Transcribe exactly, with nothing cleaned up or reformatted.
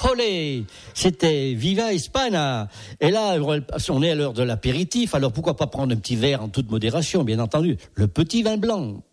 Olé, c'était Viva España. Et là, on est à l'heure de l'apéritif, alors pourquoi pas prendre un petit verre en toute modération, bien entendu. Le petit vin blanc.